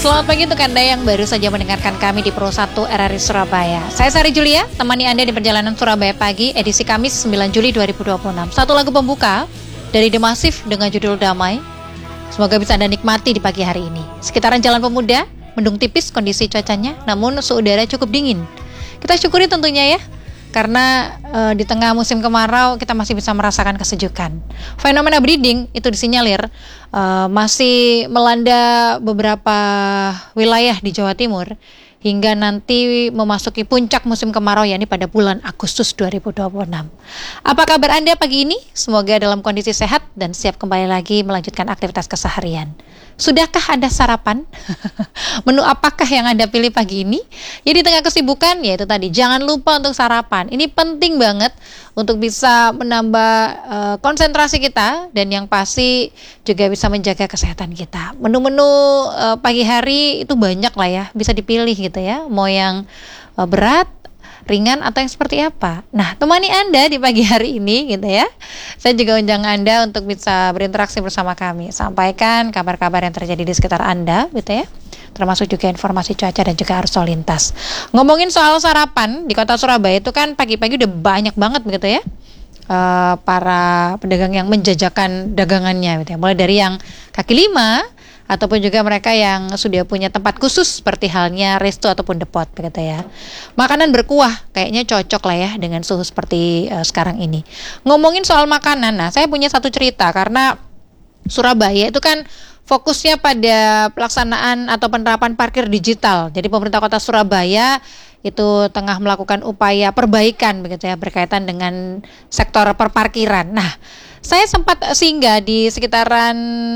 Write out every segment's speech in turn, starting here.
Selamat pagi untuk Anda yang baru saja mendengarkan kami di Pro 1 RRI Surabaya. Saya Sari Julia, temani Anda di perjalanan Surabaya Pagi, edisi Kamis 9 Juli 2026. Satu lagu pembuka dari The Massive dengan judul Damai. Semoga bisa Anda nikmati di pagi hari ini. Sekitaran Jalan Pemuda, mendung tipis kondisi cuacanya, namun suhu udara cukup dingin. Kita syukuri tentunya ya, karena di tengah musim kemarau kita masih bisa merasakan kesejukan. Fenomena breeding itu disinyalir masih melanda beberapa wilayah di Jawa Timur hingga nanti memasuki puncak musim kemarau, yakni pada bulan Agustus 2026. Apa kabar Anda pagi ini? Semoga dalam kondisi sehat dan siap kembali lagi melanjutkan aktivitas keseharian. Sudahkah Anda sarapan? Menu apakah yang Anda pilih pagi ini? Ya, di tengah kesibukan, yaitu tadi, jangan lupa untuk sarapan. Ini penting banget untuk bisa menambah konsentrasi kita dan yang pasti juga bisa menjaga kesehatan kita. Menu-menu pagi hari itu banyak lah ya, bisa dipilih gitu ya. Mau yang berat, ringan, atau yang seperti apa. Nah, temani Anda di pagi hari ini gitu ya. Saya juga undang Anda untuk bisa berinteraksi bersama kami. Sampaikan kabar-kabar yang terjadi di sekitar Anda gitu ya. Termasuk juga informasi cuaca dan juga arus lalu lintas. Ngomongin soal sarapan di kota Surabaya itu kan pagi-pagi udah banyak banget begitu ya. Para pedagang yang menjajakan dagangannya gitu ya. Mulai dari yang kaki lima ataupun juga mereka yang sudah punya tempat khusus seperti halnya resto ataupun depot begitu ya. Makanan berkuah kayaknya cocok lah ya dengan suhu seperti sekarang ini. Ngomongin soal makanan, nah saya punya satu cerita karena Surabaya itu kan fokusnya pada pelaksanaan atau penerapan parkir digital. Jadi pemerintah kota Surabaya itu tengah melakukan upaya perbaikan begitu ya berkaitan dengan sektor perparkiran. Nah, saya sempat singgah di sekitaran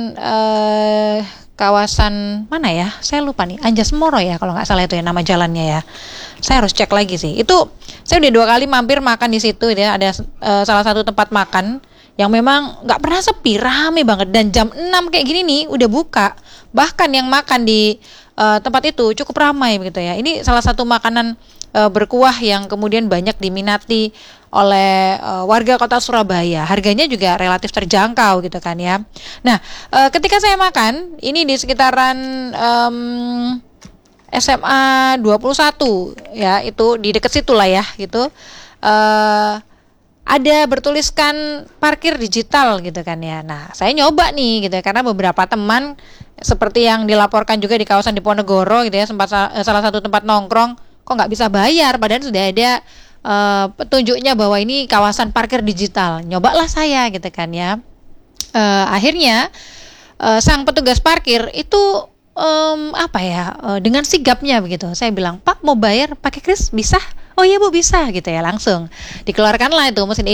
kawasan mana ya? Saya lupa nih, Anjasmoro ya kalau nggak salah itu ya nama jalannya ya. Saya harus cek lagi sih. Itu saya udah 2 kali mampir makan di situ ya. Ada salah satu tempat makan yang memang nggak pernah sepi, rame banget, dan jam 6 kayak gini nih udah buka. Bahkan yang makan di tempat itu cukup ramai begitu ya. Ini salah satu makanan berkuah yang kemudian banyak diminati oleh warga kota Surabaya. Harganya juga relatif terjangkau gitu kan ya. Nah, ketika saya makan ini di sekitaran SMA 21 ya, itu di dekat situ lah ya gitu. Ada bertuliskan parkir digital gitu kan ya. Nah, saya nyoba nih gitu ya, karena beberapa teman seperti yang dilaporkan juga di kawasan Diponegoro gitu ya, sempat salah satu tempat nongkrong kok nggak bisa bayar padahal sudah ada petunjuknya bahwa ini kawasan parkir digital. Nyobalah saya gitu kan ya. Akhirnya sang petugas parkir itu dengan sigapnya begitu. Saya bilang, "Pak, mau bayar pakai kris bisa?" "Oh iya Bu, bisa," gitu ya. Langsung dikeluarkanlah itu mesin